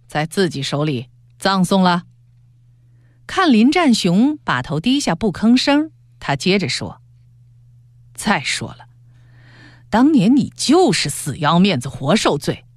在自己手里葬送了？看林战雄把头低下不吭声，他接着说：再说了，当年你就是死要面子活受罪，